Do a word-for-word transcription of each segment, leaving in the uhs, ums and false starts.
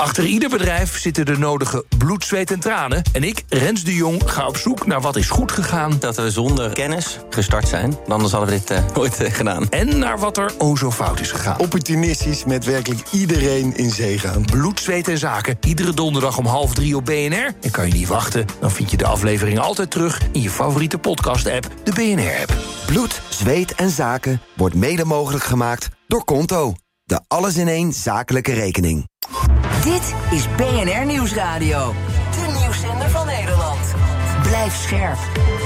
Achter ieder bedrijf zitten de nodige bloed, zweet en tranen. En ik, Rens de Jong, ga op zoek naar wat is goed gegaan. Dat we zonder kennis gestart zijn, anders hadden we dit uh, nooit uh, gedaan. En naar wat er o zo fout is gegaan. Opportunistisch met werkelijk iedereen in zee gaan. Bloed, zweet en zaken. Iedere donderdag om half drie op B N R. En kan je niet wachten, dan vind je de aflevering altijd terug in je favoriete podcast-app, de B N R-app. Bloed, zweet en zaken wordt mede mogelijk gemaakt door Konto. De alles-in-één zakelijke rekening. Dit is B N R Nieuwsradio. De nieuwszender van Nederland. Blijf scherp.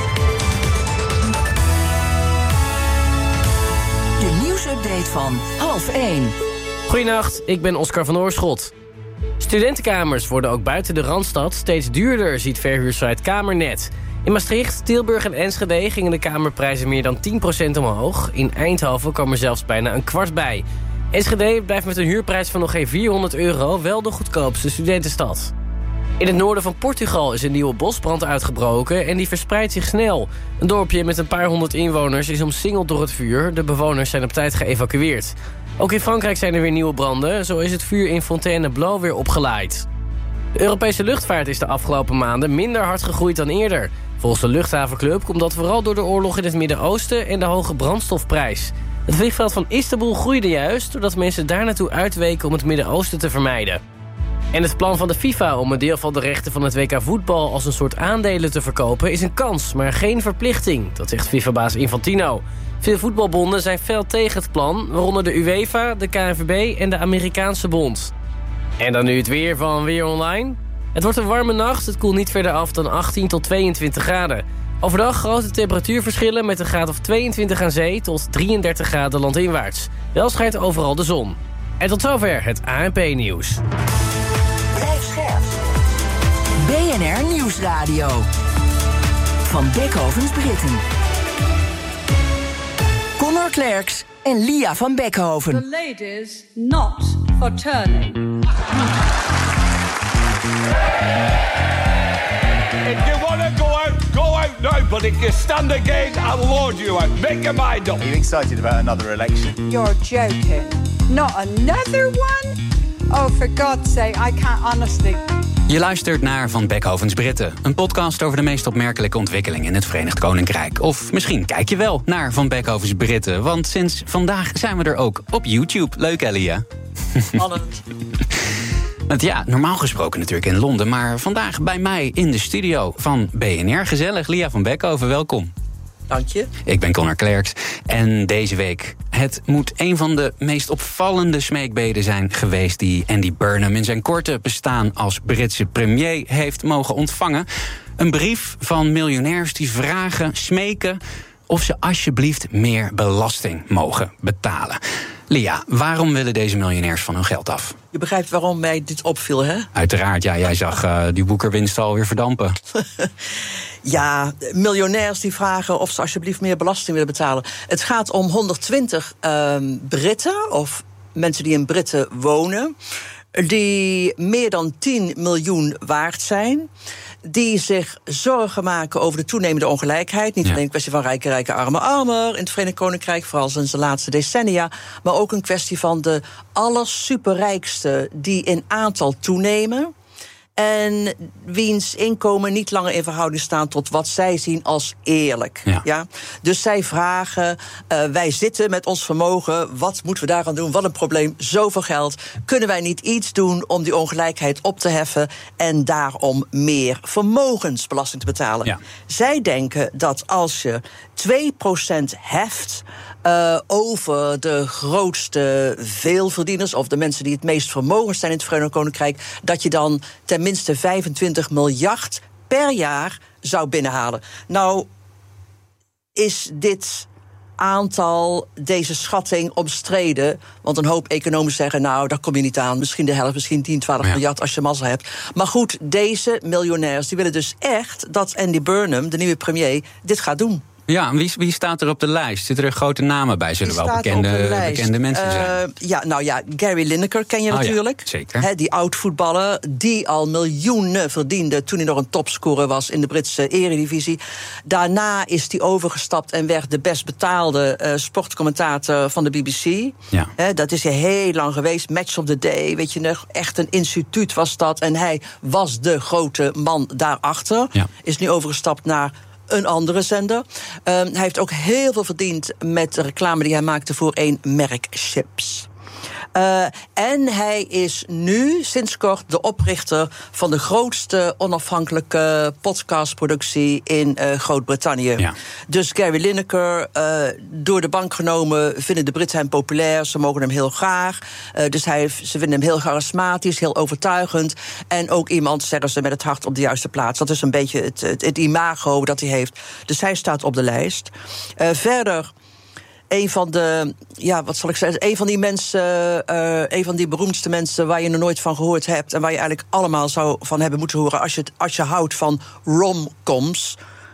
De nieuwsupdate van half één. Goedenacht, ik ben Oscar van Oorschot. Studentenkamers worden ook buiten de Randstad steeds duurder, ziet verhuursite Kamernet. In Maastricht, Tilburg en Enschede gingen de kamerprijzen meer dan tien procent omhoog. In Eindhoven kwam er zelfs bijna een kwart bij. Enschede blijft met een huurprijs van nog geen vierhonderd euro wel de goedkoopste studentenstad. In het noorden van Portugal is een nieuwe bosbrand uitgebroken en die verspreidt zich snel. Een dorpje met een paar honderd inwoners is omsingeld door het vuur. De bewoners zijn op tijd geëvacueerd. Ook in Frankrijk zijn er weer nieuwe branden. Zo is het vuur in Fontainebleau weer opgelaaid. De Europese luchtvaart is de afgelopen maanden minder hard gegroeid dan eerder. Volgens de luchthavenclub komt dat vooral door de oorlog in het Midden-Oosten en de hoge brandstofprijs. Het vliegveld van Istanbul groeide juist doordat mensen daar naartoe uitweken om het Midden-Oosten te vermijden. En het plan van de FIFA om een deel van de rechten van het W K voetbal als een soort aandelen te verkopen is een kans, maar geen verplichting. Dat zegt FIFA-baas Infantino. Veel voetbalbonden zijn fel tegen het plan, waaronder de UEFA, de K N V B en de Amerikaanse bond. En dan nu het weer van Weer Online. Het wordt een warme nacht, het koelt niet verder af dan achttien tot tweeëntwintig graden. Overdag grote temperatuurverschillen met een graad of tweeëntwintig aan zee tot drieëndertig graden landinwaarts. Wel schijnt overal de zon. En tot zover het A N P-nieuws. Blijf scherp. B N R Nieuwsradio. Van Beckhovens Britten. Connor Klerks en Lia van Beckhoven. The ladies not for turning. If you want to go out, go out now. But if you stand again, I'll lord you out. Make your mind up. Are you excited about another election? You're joking. Not another one? Oh, for God's sake, I can't honestly. Je luistert naar Van Beckhovens Britten. Een podcast over de meest opmerkelijke ontwikkelingen in het Verenigd Koninkrijk. Of misschien kijk je wel naar Van Beckhovens Britten. Want sinds vandaag zijn we er ook op YouTube. Leuk, Elia. Spannend. Want ja, normaal gesproken natuurlijk in Londen. Maar vandaag bij mij in de studio van B N R. Gezellig, Lia van Beckhoven, welkom. Dank je. Ik ben Connor Klerks. En deze week, het moet een van de meest opvallende smeekbeden zijn geweest die Andy Burnham in zijn korte bestaan als Britse premier heeft mogen ontvangen. Een brief van miljonairs die vragen, smeken of ze alsjeblieft meer belasting mogen betalen. Lia, waarom willen deze miljonairs van hun geld af? Je begrijpt waarom mij dit opviel, hè? Uiteraard, ja. Jij zag uh, die boekerwinst alweer verdampen. Ja, miljonairs die vragen of ze alsjeblieft meer belasting willen betalen. Het gaat om honderdtwintig uh, Britten, of mensen die in Britten wonen, die meer dan tien miljoen waard zijn, die zich zorgen maken over de toenemende ongelijkheid. Niet ja. alleen een kwestie van rijke, rijke, arme, armer in het Verenigd Koninkrijk, vooral sinds de laatste decennia, maar ook een kwestie van de allersuperrijkste die in aantal toenemen en wiens inkomen niet langer in verhouding staan tot wat zij zien als eerlijk. Ja. Ja? Dus zij vragen, uh, wij zitten met ons vermogen, wat moeten we daaraan doen? Wat een probleem, zoveel geld. Kunnen wij niet iets doen om die ongelijkheid op te heffen en daarom meer vermogensbelasting te betalen? Ja. Zij denken dat als je twee procent heft Uh, over de grootste veelverdieners, of de mensen die het meest vermogend zijn in het Verenigd Koninkrijk, dat je dan tenminste vijfentwintig miljard per jaar zou binnenhalen. Nou is dit aantal, deze schatting omstreden, want een hoop economen zeggen, nou, daar kom je niet aan. Misschien de helft, misschien tien, twaalf ja. miljard als je mazzel hebt. Maar goed, deze miljonairs die willen dus echt dat Andy Burnham, de nieuwe premier, dit gaat doen. Ja, wie, wie staat er op de lijst? Zitten er grote namen bij? Zullen wel bekende, bekende mensen zijn? Uh, ja, nou ja, Gary Lineker ken je oh, natuurlijk. Ja, zeker. He, die oud-voetballer die al miljoenen verdiende toen hij nog een topscorer was in de Britse eredivisie. Daarna is hij overgestapt en werd de best betaalde uh, sportcommentator van de B B C. Ja. He, dat is hij heel lang geweest. Match of the Day, weet je nog, echt een instituut was dat. En hij was de grote man daarachter. Ja. Is nu overgestapt naar een andere zender. Um, hij heeft ook heel veel verdiend met de reclame die hij maakte voor een merk chips. Uh, en hij is nu sinds kort de oprichter van de grootste onafhankelijke podcastproductie in uh, Groot-Brittannië. Ja. Dus Gary Lineker, uh, door de bank genomen, vinden de Britten hem populair. Ze mogen hem heel graag. Uh, dus hij, ze vinden hem heel charismatisch, heel overtuigend. En ook iemand, zeggen ze, met het hart op de juiste plaats. Dat is een beetje het, het, het imago dat hij heeft. Dus hij staat op de lijst. Uh, verder een van de, ja, wat zal ik zeggen, een van die mensen, uh, een van die beroemdste mensen waar je nog nooit van gehoord hebt en waar je eigenlijk allemaal zou van hebben moeten horen als je, het, als je houdt van rom-coms,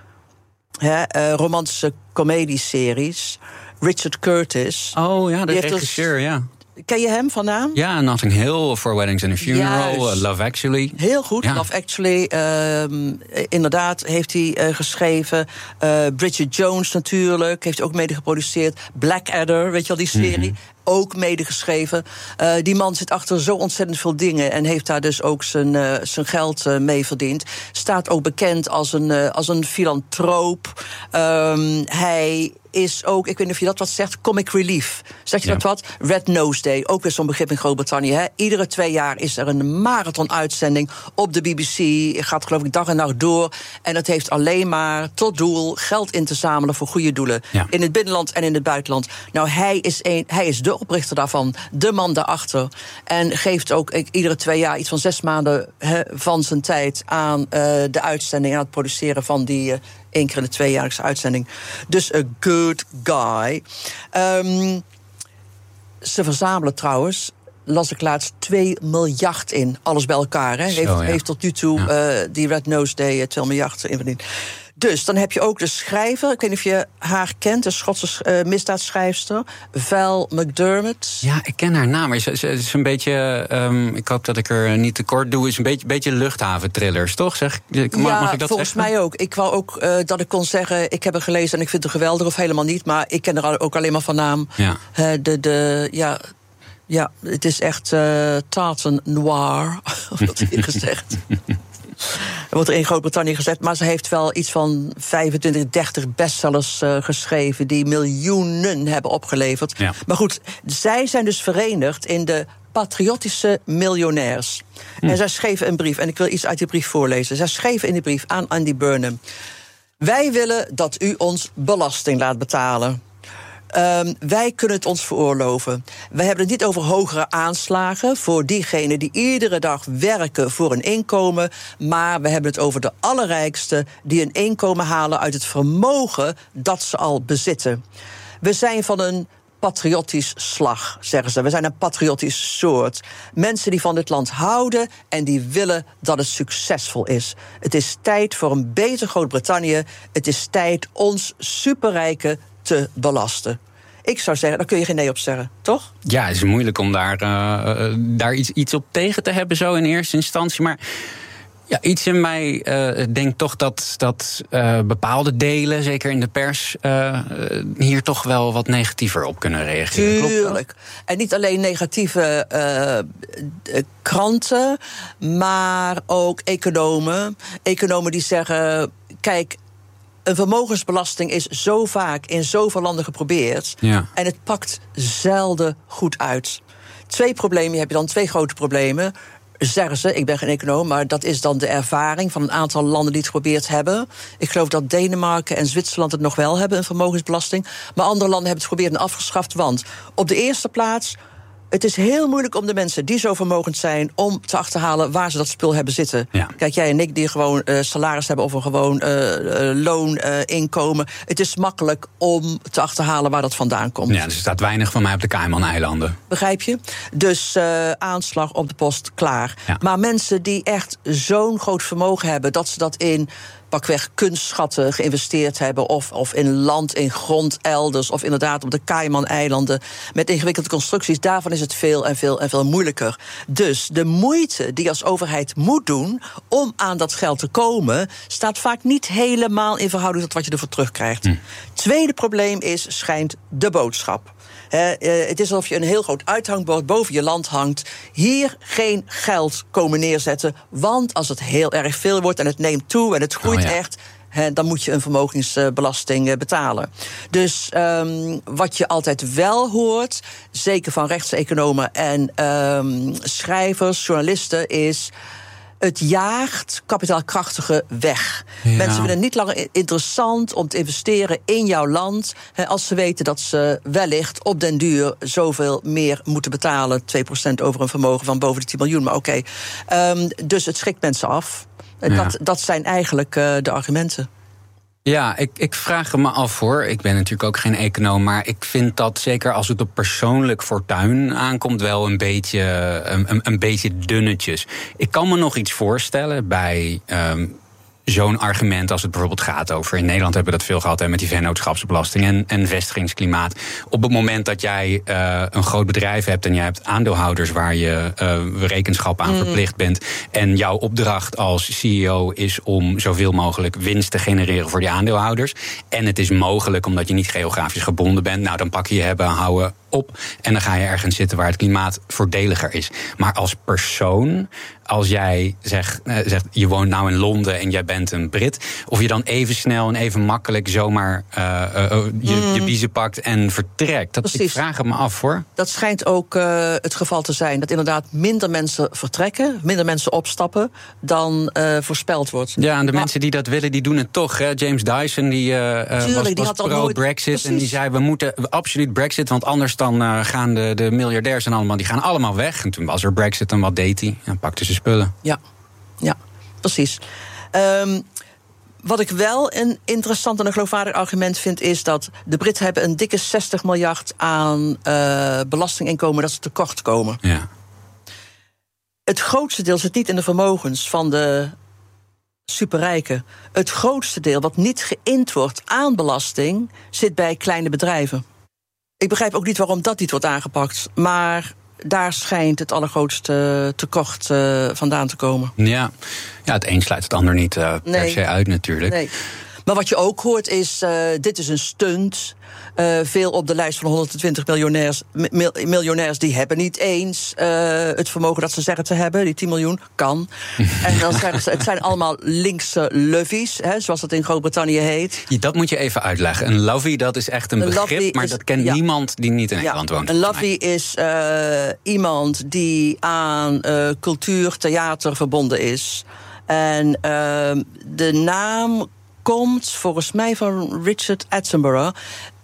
hè, uh, romantische comedieseries. Richard Curtis. Oh ja, de regisseur, ja. Ken je hem van naam? Ja, Notting Hill, For Weddings and a Funeral, uh, Love Actually. Heel goed, ja. Love Actually. Uh, inderdaad, heeft hij uh, geschreven. Uh, Bridget Jones natuurlijk, heeft hij ook mede geproduceerd. Blackadder, weet je wel, die serie. Mm-hmm. Ook medegeschreven. Uh, die man zit achter zo ontzettend veel dingen en heeft daar dus ook zijn, uh, zijn geld uh, mee verdiend. Staat ook bekend als een, uh, als een filantroop. Um, hij is ook, ik weet niet of je dat wat zegt, comic relief. Zeg je ja. dat wat? Red Nose Day, ook weer zo'n begrip in Groot-Brittannië. Hè? Iedere twee jaar is er een marathon-uitzending op de B B C. Gaat geloof ik dag en nacht door. En dat heeft alleen maar tot doel geld in te zamelen voor goede doelen. Ja. In het binnenland en in het buitenland. Nou, hij is, een, hij is de oprichter daarvan, de man daarachter. En geeft ook ik, iedere twee jaar iets van zes maanden he, van zijn tijd aan uh, de uitzending, aan het produceren van die uh, één keer in de tweejaarlijkse uitzending. Dus a good guy. Um, ze verzamelen trouwens, las ik laatst, twee miljard in. Alles bij elkaar. Hè. Heeft, Zo, ja. heeft tot nu toe ja. uh, die Red Nose Day uh, twee miljard in verdiend. Dus dan heb je ook de schrijver, ik weet niet of je haar kent, de Schotse uh, misdaadschrijfster, Val McDermott. Ja, ik ken haar naam, maar ze, ze is een beetje, um, ik hoop dat ik er niet tekort doe, is een beetje, beetje luchthaventrillers, toch? Zeg, mag, ja, mag ik dat volgens zeggen? mij ook. Ik wou ook uh, dat ik kon zeggen, ik heb haar gelezen en ik vind het geweldig, of helemaal niet, maar ik ken haar ook alleen maar van naam. Ja. Uh, de, de, ja, ja, het is echt uh, tartan noir, of dat hier gezegd. Er wordt er in Groot-Brittannië gezet, maar ze heeft wel iets van vijfentwintig, dertig bestsellers uh, geschreven die miljoenen hebben opgeleverd. Ja. Maar goed, zij zijn dus verenigd in de patriotische miljonairs. Hm. En zij schreven een brief, en ik wil iets uit die brief voorlezen. Zij schreven in die brief aan Andy Burnham: wij willen dat u ons belasting laat betalen. Um, wij kunnen het ons veroorloven. Wij hebben het niet over hogere aanslagen voor diegenen die iedere dag werken voor een inkomen, maar we hebben het over de allerrijksten die een inkomen halen uit het vermogen dat ze al bezitten. We zijn van een patriotisch slag, zeggen ze. We zijn een patriotisch soort. Mensen die van dit land houden en die willen dat het succesvol is. Het is tijd voor een beter Groot-Brittannië. Het is tijd ons superrijken te belasten. Ik zou zeggen, daar kun je geen nee op zeggen, toch? Ja, het is moeilijk om daar, uh, daar iets, iets op tegen te hebben, zo in eerste instantie. Maar ja, iets in mij uh, denkt toch dat, dat uh, bepaalde delen, zeker in de pers, uh, hier toch wel wat negatiever op kunnen reageren. Tuurlijk. En niet alleen negatieve uh, kranten, maar ook economen. Economen die zeggen, kijk, een vermogensbelasting is zo vaak in zoveel landen geprobeerd. Ja. En het pakt zelden goed uit. Twee problemen heb je dan, twee grote problemen. Zeggen ze, ik ben geen econoom, maar dat is dan de ervaring van een aantal landen die het geprobeerd hebben. Ik geloof dat Denemarken en Zwitserland het nog wel hebben, een vermogensbelasting. Maar andere landen hebben het geprobeerd en afgeschaft. Want op de eerste plaats, het is heel moeilijk om de mensen die zo vermogend zijn om te achterhalen waar ze dat spul hebben zitten. Ja. Kijk, jij en ik die gewoon uh, salaris hebben of een gewoon uh, uh, looninkomen. Uh, het is makkelijk om te achterhalen waar dat vandaan komt. Ja, dus er staat weinig van mij op de Cayman-eilanden. Begrijp je? Dus uh, aanslag op de post, klaar. Ja. Maar mensen die echt zo'n groot vermogen hebben dat ze dat in pakweg kunstschatten geïnvesteerd hebben, of, of in land, in grond elders, of inderdaad op de Cayman-eilanden met ingewikkelde constructies, daarvan is het veel en veel en veel moeilijker. Dus de moeite die je als overheid moet doen om aan dat geld te komen, staat vaak niet helemaal in verhouding tot wat je ervoor terugkrijgt. Hm. Tweede probleem is, schijnt de boodschap. He, uh, het is alsof je een heel groot uithangbord boven je land hangt. Hier geen geld komen neerzetten, want als het heel erg veel wordt en het neemt toe en het groeit oh ja. echt, he, dan moet je een vermogensbelasting uh, betalen. Dus um, wat je altijd wel hoort, zeker van rechtseconomen en um, schrijvers, journalisten, is: het jaagt kapitaalkrachtigen weg. Ja. Mensen vinden het niet langer interessant om te investeren in jouw land, hè, als ze weten dat ze wellicht op den duur zoveel meer moeten betalen. twee procent over een vermogen van boven de tien miljoen. Maar oké, okay. um, dus het schrikt mensen af. Ja. Dat, dat zijn eigenlijk uh, de argumenten. Ja, ik, ik vraag me af hoor. Ik ben natuurlijk ook geen econoom, maar ik vind dat zeker als het op persoonlijk fortuin aankomt wel een beetje, een, een, een beetje dunnetjes. Ik kan me nog iets voorstellen bij Um, zo'n argument als het bijvoorbeeld gaat over, in Nederland hebben we dat veel gehad hè, met die vennootschapsbelasting en, en vestigingsklimaat. Op het moment dat jij uh, een groot bedrijf hebt en jij hebt aandeelhouders waar je uh, rekenschap aan mm. verplicht bent, en jouw opdracht als C E O is om zoveel mogelijk winst te genereren voor die aandeelhouders, en het is mogelijk omdat je niet geografisch gebonden bent, nou dan pak je je hebben, houden op en dan ga je ergens zitten waar het klimaat voordeliger is. Maar als persoon, als jij zegt, uh, zegt je woont nou in Londen en jij bent een Brit, of je dan even snel en even makkelijk zomaar uh, uh, je, mm. je biezen pakt en vertrekt. Dat, ik vraag het me af hoor. Dat schijnt ook uh, het geval te zijn, dat inderdaad minder mensen vertrekken, minder mensen opstappen dan uh, voorspeld wordt. Ja, en de maar, mensen die dat willen, die doen het toch. Hè? James Dyson, die, uh, tuurlijk, was, was die pro-Brexit nooit, en die zei, we moeten absoluut Brexit, want anders dan uh, gaan de, de miljardairs en allemaal, die gaan allemaal weg. En toen was er Brexit en wat deed hij? Ja, pakte ze spullen. Ja, ja, precies. Um, wat ik wel een interessant en een geloofwaardig argument vind, is dat de Britten hebben een dikke zestig miljard aan uh, belastinginkomen dat ze tekort komen. Ja. Het grootste deel zit niet in de vermogens van de superrijken. Het grootste deel wat niet geïnd wordt aan belasting zit bij kleine bedrijven. Ik begrijp ook niet waarom dat niet wordt aangepakt, maar daar schijnt het allergrootste tekort uh, vandaan te komen. Ja. ja, het een sluit het ander niet uh, per nee. se uit natuurlijk. Nee. Maar wat je ook hoort is, uh, dit is een stunt. Uh, veel op de lijst van honderdtwintig miljonairs, mil, miljonairs die hebben niet eens uh, het vermogen dat ze zeggen te hebben. Die tien miljoen kan. En dan zeggen ze, het zijn allemaal linkse lovies, hè, zoals dat in Groot-Brittannië heet. Ja, dat moet je even uitleggen. Een lovie, dat is echt een, een begrip, maar is, dat kent ja. niemand die niet in Nederland ja, woont. Een lovie is uh, iemand die aan uh, cultuur, theater verbonden is. En uh, de naam komt volgens mij van Richard Attenborough,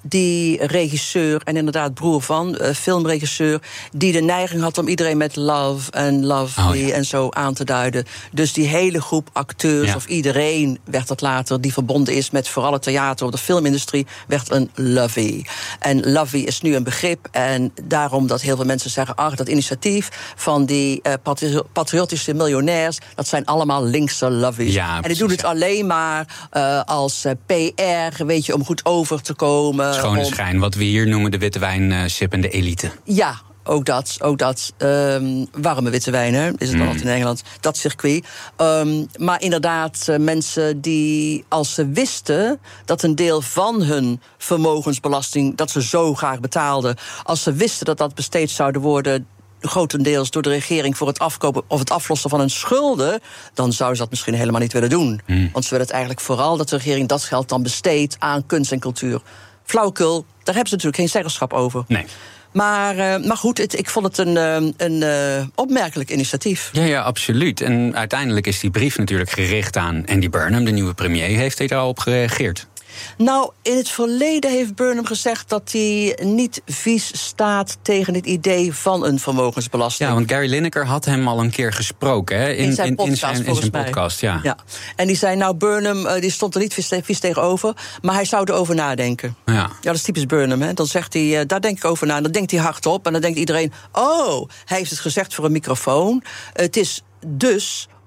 die regisseur en inderdaad broer van, uh, filmregisseur, die de neiging had om iedereen met love en lovely oh, ja. en zo aan te duiden. Dus die hele groep acteurs, ja. of iedereen werd dat later, die verbonden is met vooral het theater of de filmindustrie, werd een lovey. En lovey is nu een begrip en daarom dat heel veel mensen zeggen, ach, dat initiatief van die uh, patri- patriotische miljonairs, dat zijn allemaal linkse loveys. Ja, en die doen het alleen maar uh, als uh, P R, weet je, om goed over te komen. Schone schijn, wat we hier noemen de witte wijn-sip en de elite. Ja, ook dat. Ook dat. Um, warme witte wijn, hè, is het mm. altijd in Engeland. Dat circuit. Um, maar inderdaad, uh, mensen die, als ze wisten dat een deel van hun vermogensbelasting, dat ze zo graag betaalden, als ze wisten dat dat besteed zouden worden grotendeels door de regering voor het afkopen of het aflossen van hun schulden, dan zou ze dat misschien helemaal niet willen doen. Mm. Want ze willen het eigenlijk vooral dat de regering dat geld dan besteedt aan kunst en cultuur. Flauwekul, daar hebben ze natuurlijk geen zeggenschap over. Nee. Maar, uh, maar goed, het, ik vond het een, uh, een uh, opmerkelijk initiatief. Ja, ja, absoluut. En uiteindelijk is die brief natuurlijk gericht aan Andy Burnham, de nieuwe premier. Heeft hij daarop gereageerd? Nou, in het verleden heeft Burnham gezegd dat hij niet vies staat tegen het idee van een vermogensbelasting. Ja, want Gary Lineker had hem al een keer gesproken, hè? In, in zijn podcast, in zijn, in zijn podcast, ja. ja. En die zei, nou, Burnham die stond er niet vies, vies tegenover, maar hij zou erover nadenken. Ja, ja, dat is typisch Burnham, hè. Dan zegt hij, daar denk ik over na. En dan denkt hij hardop en dan denkt iedereen, oh, hij heeft het gezegd voor een microfoon. Het is dus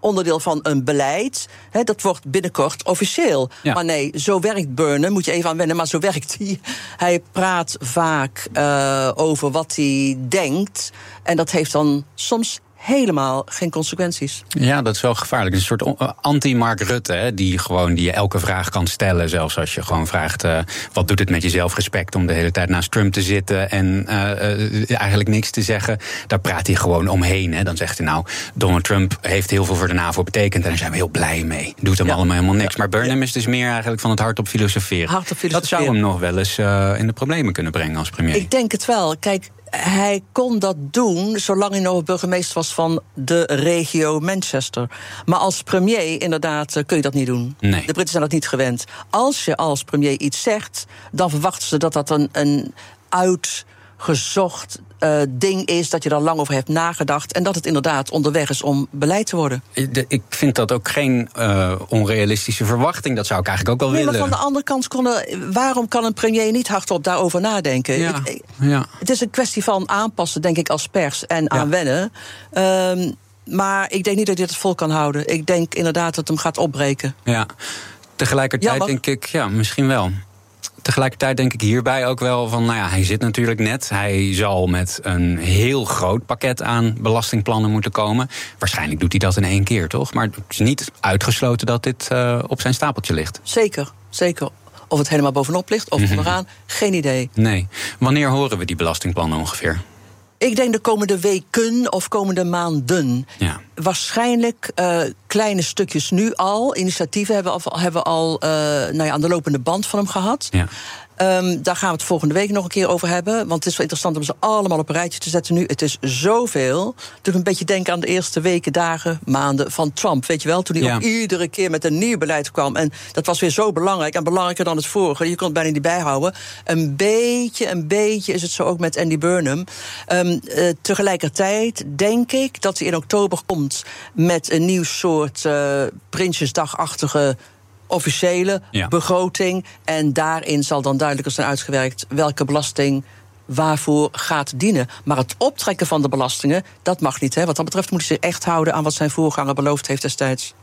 onderdeel van een beleid. He, dat wordt binnenkort officieel. Ja. Maar nee, zo werkt Burnham, moet je even aan wennen, maar zo werkt hij. Hij praat vaak uh, over wat hij denkt. En dat heeft dan soms helemaal geen consequenties. Ja, dat is wel gevaarlijk. Het is een soort anti-Mark Rutte, hè, die gewoon die je elke vraag kan stellen. Zelfs als je gewoon vraagt, uh, wat doet het met je zelfrespect om de hele tijd naast Trump te zitten en uh, uh, eigenlijk niks te zeggen. Daar praat hij gewoon omheen. Hè. Dan zegt hij nou, Donald Trump heeft heel veel voor de NAVO betekend en daar zijn we heel blij mee. Doet hem ja. allemaal helemaal niks. Maar Burnham is dus meer eigenlijk van het hardop filosoferen. Hardop filosoferen. Dat zou hem nog wel eens uh, in de problemen kunnen brengen als premier. Ik denk het wel. Kijk, hij kon dat doen zolang hij nog burgemeester was van de regio Manchester. Maar als premier, inderdaad, kun je dat niet doen. Nee. De Britten zijn dat niet gewend. Als je als premier iets zegt, dan verwachten ze dat dat een, een uitgezocht uh, ding is, dat je daar lang over hebt nagedacht en dat het inderdaad onderweg is om beleid te worden. Ik vind dat ook geen uh, onrealistische verwachting. Dat zou ik eigenlijk ook wel nee, willen. Maar van de andere kant, konden, waarom kan een premier niet hardop daarover nadenken? Ja, ik, ja. Het is een kwestie van aanpassen, denk ik, als pers en aan ja. wennen. Um, maar ik denk niet dat hij het vol kan houden. Ik denk inderdaad dat het hem gaat opbreken. Ja, tegelijkertijd Jammer. denk ik, ja, misschien wel. Tegelijkertijd denk ik hierbij ook wel van, nou ja, hij zit natuurlijk net. Hij zal met een heel groot pakket aan belastingplannen moeten komen. Waarschijnlijk doet hij dat in één keer, toch? Maar het is niet uitgesloten dat dit uh, op zijn stapeltje ligt. Zeker, zeker. Of het helemaal bovenop ligt, of mm-hmm. onderaan, geen idee. Nee. Wanneer horen we die belastingplannen ongeveer? Ik denk de komende weken of komende maanden. Ja. Waarschijnlijk uh, kleine stukjes nu al. Initiatieven hebben, al, hebben al uh, nou ja, aan de lopende band van hem gehad. Ja. Um, daar gaan we het volgende week nog een keer over hebben. Want het is wel interessant om ze allemaal op een rijtje te zetten nu. Het is zoveel. Doe een beetje denken aan de eerste weken, dagen, maanden van Trump. Weet je wel, toen hij ja. ook iedere keer met een nieuw beleid kwam. En dat was weer zo belangrijk. En belangrijker dan het vorige. Je kon het bijna niet bijhouden. Een beetje, een beetje is het zo ook met Andy Burnham. Um, uh, tegelijkertijd denk ik dat hij in oktober komt met een nieuw soort uh, Prinsjesdagachtige officiële ja. begroting. En daarin zal dan duidelijker zijn uitgewerkt welke belasting waarvoor gaat dienen. Maar het optrekken van de belastingen, dat mag niet. Hè. Wat dat betreft moet hij zich echt houden aan wat zijn voorganger beloofd heeft destijds.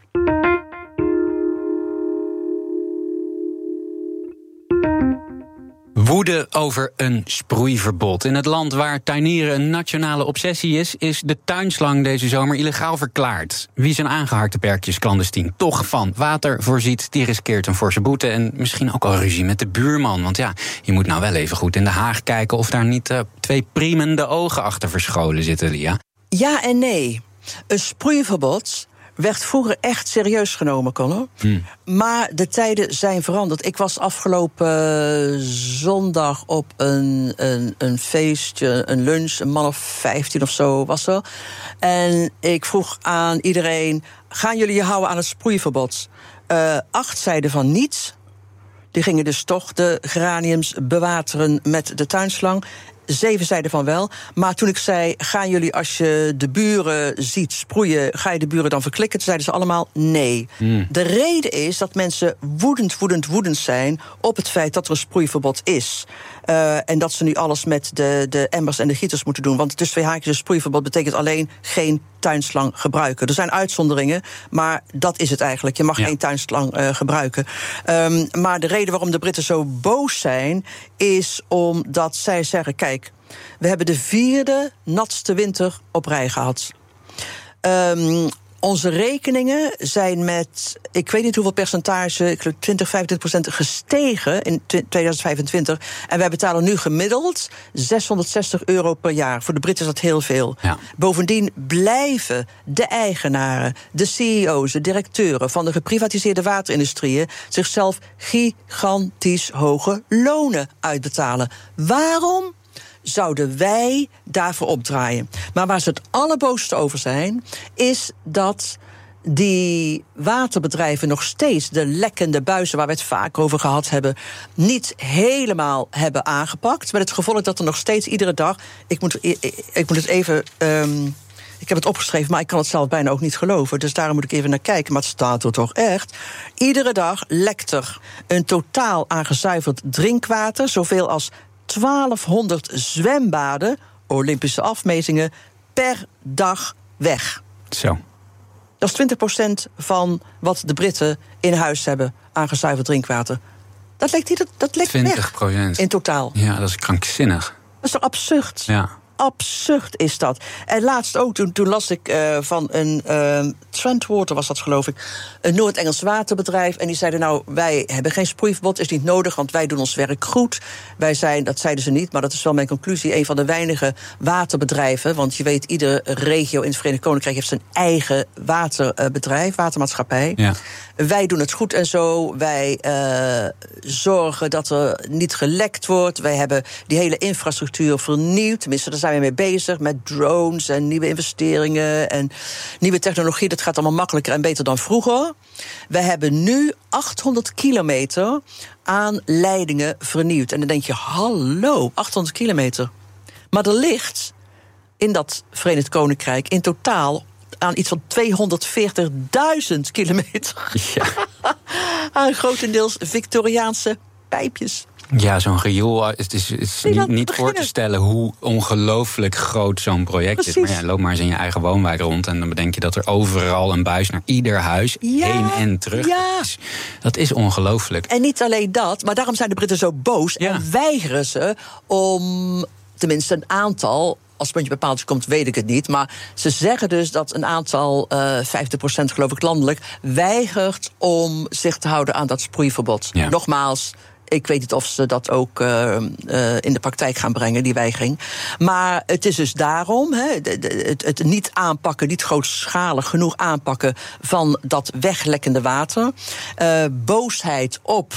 Woede over een sproeiverbod. In het land waar tuinieren een nationale obsessie is, is de tuinslang deze zomer illegaal verklaard. Wie zijn aangeharkte perkjes clandestien toch van water voorziet, die riskeert een forse boete en misschien ook al ruzie met de buurman. Want ja, je moet nou wel even goed in de Haag kijken of daar niet uh, twee priemende ogen achter verscholen zitten, Lia. Ja en nee. Een sproeiverbod werd vroeger echt serieus genomen, Conor. Hmm. Maar de tijden zijn veranderd. Ik was afgelopen zondag op een, een, een feestje, een lunch, een man of vijftien of zo was er. En ik vroeg aan iedereen, gaan jullie je houden aan het sproeiverbod? Uh, acht zeiden van niet. Die gingen dus toch de geraniums bewateren met de tuinslang. Zeven zeiden van wel. Maar toen ik zei, gaan jullie als je de buren ziet sproeien, ga je de buren dan verklikken? Toen zeiden ze allemaal nee. Mm. De reden is dat mensen woedend, woedend, woedend zijn op het feit dat er een sproeiverbod is. Uh, en dat ze nu alles met de, de emmers en de gieters moeten doen. Want tussen twee haakjes een sproeiverbod betekent alleen geen tuinslang gebruiken. Er zijn uitzonderingen, maar dat is het eigenlijk. Je mag ja. geen tuinslang uh, gebruiken. Um, maar de reden waarom de Britten zo boos zijn, is omdat zij zeggen, kijk, we hebben de vierde natste winter op rij gehad. Um, Onze rekeningen zijn met, ik weet niet hoeveel percentage, ik geloof twintig, vijfentwintig procent gestegen in tweeduizend vijfentwintig. En wij betalen nu gemiddeld zeshonderdzestig euro per jaar. Voor de Britten is dat heel veel. Ja. Bovendien blijven de eigenaren, de C E O's, de directeuren van de geprivatiseerde waterindustrieën zichzelf gigantisch hoge lonen uitbetalen. Waarom zouden wij daarvoor opdraaien? Maar waar ze het allerboosste over zijn, is dat die waterbedrijven nog steeds de lekkende buizen, waar we het vaak over gehad hebben, niet helemaal hebben aangepakt. Met het gevolg dat er nog steeds iedere dag, ik moet, ik, ik moet het even, um, ik heb het opgeschreven, maar ik kan het zelf bijna ook niet geloven. Dus daarom moet ik even naar kijken, maar het staat er toch echt. Iedere dag lekt er een totaal aan gezuiverd drinkwater, zoveel als twaalfhonderd zwembaden, Olympische afmetingen, per dag weg. Zo. Dat Dat is twintig procent van wat de Britten in huis hebben aan gezuiverd drinkwater. Dat lekt, niet, dat lekt twintig procent in totaal. Ja, dat is krankzinnig. Dat is toch absurd? Ja. Absurd is dat. En laatst ook, toen, toen las ik uh, van een uh, Trentwater was dat geloof ik, een Noord-Engels waterbedrijf. En die zeiden nou, wij hebben geen sproeiverbod, is niet nodig, want wij doen ons werk goed. Wij zijn, dat zeiden ze niet, maar dat is wel mijn conclusie, een van de weinige waterbedrijven. Want je weet, iedere regio in het Verenigd Koninkrijk heeft zijn eigen waterbedrijf, watermaatschappij. Ja. Wij doen het goed en zo. Wij uh, zorgen dat er niet gelekt wordt. Wij hebben die hele infrastructuur vernieuwd. Tenminste, daar zijn we mee bezig. Met drones en nieuwe investeringen en nieuwe technologie. Dat gaat allemaal makkelijker en beter dan vroeger. We hebben nu achthonderd kilometer aan leidingen vernieuwd. En dan denk je, hallo, achthonderd kilometer. Maar er ligt in dat Verenigd Koninkrijk in totaal aan iets van tweehonderdveertigduizend kilometer. Ja. Aan grotendeels Victoriaanse pijpjes. Ja, zo'n riool. Het is, het is niet, niet voor te stellen hoe ongelooflijk groot zo'n project Precies. is. Maar ja, loop maar eens in je eigen woonwijk rond en dan bedenk je dat er overal een buis naar ieder huis ja. heen en terug. Ja. Dat is, dat is ongelooflijk. En niet alleen dat, maar daarom zijn de Britten zo boos ja. en weigeren ze om tenminste een aantal. Als het puntje bepaald komt, weet ik het niet. Maar ze zeggen dus dat een aantal, uh, vijftig procent geloof ik landelijk, weigert om zich te houden aan dat sproeiverbod. Ja. Nogmaals, ik weet niet of ze dat ook uh, uh, in de praktijk gaan brengen, die weigering. Maar het is dus daarom, he, de, de, het, het niet aanpakken, niet grootschalig genoeg aanpakken van dat weglekkende water. Uh, boosheid op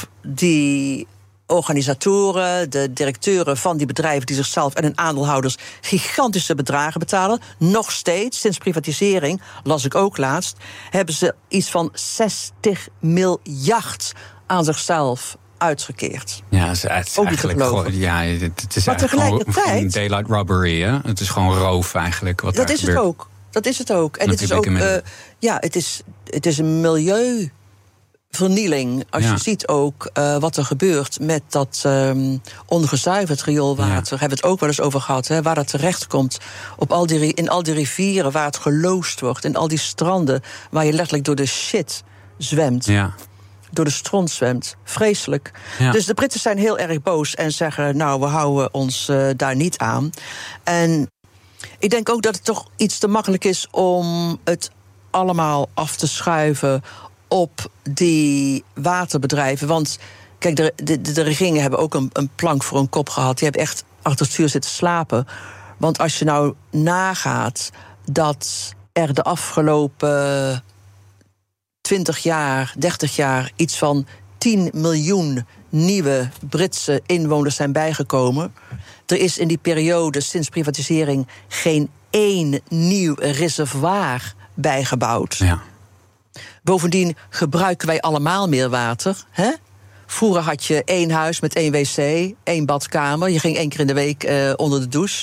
die organisatoren, de directeuren van die bedrijven die zichzelf en hun aandeelhouders gigantische bedragen betalen. Nog steeds, sinds privatisering, las ik ook laatst, hebben ze iets van zestig miljard aan zichzelf uitgekeerd. Ja, het is, het is eigenlijk gewoon, ja, het is maar eigenlijk gewoon daylight robbery, hè? Het is gewoon roof eigenlijk. Wat dat is gebeurt. het ook. Dat is het ook. En het is ook, uh, ja, het is, het is een milieu. Vernieling, als ja. je ziet ook uh, wat er gebeurt met dat um, ongezuiverd rioolwater. Ja. Hebben we het ook wel eens over gehad, hè, waar dat terecht komt. Op al die, in al die rivieren waar het geloosd wordt. In al die stranden waar je letterlijk door de shit zwemt. Ja. Door de stront zwemt. Vreselijk. Ja. Dus de Britten zijn heel erg boos en zeggen, nou, we houden ons uh, daar niet aan. En ik denk ook dat het toch iets te makkelijk is om het allemaal af te schuiven op die waterbedrijven. Want kijk, de, de, de regeringen hebben ook een, een plank voor een kop gehad. Die hebben echt achter het stuur zitten slapen. Want als je nou nagaat dat er de afgelopen twintig jaar, dertig jaar iets van tien miljoen nieuwe Britse inwoners zijn bijgekomen. Er is in die periode sinds privatisering geen één nieuw reservoir bijgebouwd. Ja. Bovendien gebruiken wij allemaal meer water. Hè? Vroeger had je één huis met één wc, één badkamer. Je ging één keer in de week uh, onder de douche.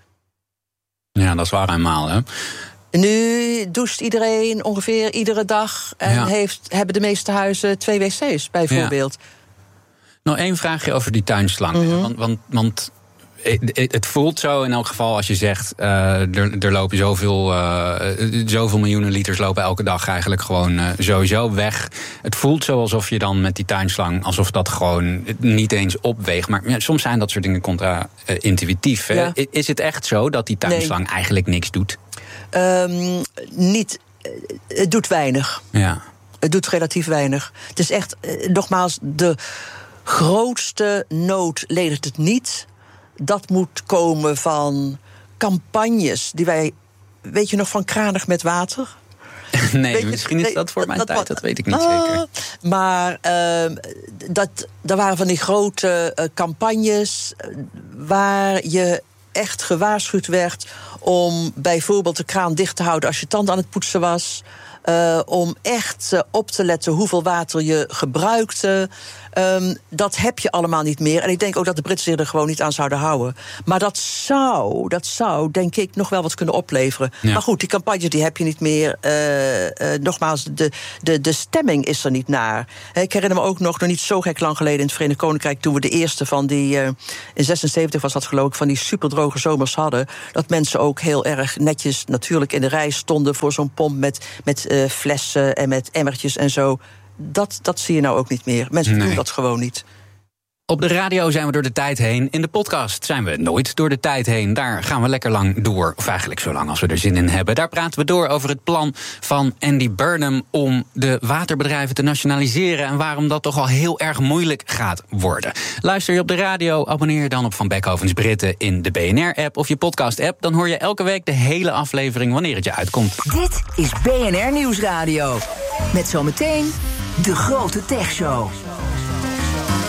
Ja, dat is waar eenmaal, hè? Nu doucht iedereen ongeveer iedere dag. En ja. heeft, hebben de meeste huizen twee wc's, bijvoorbeeld. Ja. Nog één vraagje over die tuinslang. Mm-hmm. Want... want, want het voelt zo in elk geval als je zegt, uh, er, er lopen zoveel, uh, zoveel miljoenen liters lopen elke dag eigenlijk gewoon uh, sowieso weg. Het voelt zo alsof je dan met die tuinslang, alsof dat gewoon niet eens opweegt. Maar ja, soms zijn dat soort dingen contra-intuïtief. Ja. Is het echt zo dat die tuinslang nee. eigenlijk niks doet? Um, niet. Het doet weinig. Ja. Het doet relatief weinig. Het is echt, nogmaals, de grootste nood levert het niet. Dat moet komen van campagnes die wij... Weet je nog van Kranig met water? Nee, je, misschien is dat voor nee, mijn dat, tijd, dat, dat weet ik niet uh, zeker. Maar uh, dat, er waren van die grote uh, campagnes waar je echt gewaarschuwd werd om bijvoorbeeld de kraan dicht te houden als je tanden aan het poetsen was. Uh, om echt uh, op te letten hoeveel water je gebruikte. Um, dat heb je allemaal niet meer. En ik denk ook dat de Britten zich er gewoon niet aan zouden houden. Maar dat zou, dat zou, denk ik, nog wel wat kunnen opleveren. Ja. Maar goed, die campagnes die heb je niet meer. Uh, uh, nogmaals, de, de, de stemming is er niet naar. Ik herinner me ook nog, nog niet zo gek lang geleden in het Verenigd Koninkrijk, toen we de eerste van die, uh, in zesenzeventig was dat geloof ik, van die superdroge zomers hadden, dat mensen ook ook heel erg netjes natuurlijk in de rij stonden voor zo'n pomp met, met uh, flessen en met emmertjes en zo. Dat, dat zie je nou ook niet meer. Mensen nee. doen dat gewoon niet. Op de radio zijn we door de tijd heen. In de podcast zijn we nooit door de tijd heen. Daar gaan we lekker lang door. Of eigenlijk zo lang als we er zin in hebben. Daar praten we door over het plan van Andy Burnham om de waterbedrijven te nationaliseren en waarom dat toch al heel erg moeilijk gaat worden. Luister je op de radio, abonneer je dan op Van Beckhovens Britten in de B N R-app of je podcast-app. Dan hoor je elke week de hele aflevering wanneer het je uitkomt. Dit is B N R Nieuwsradio. Met zometeen de grote techshow.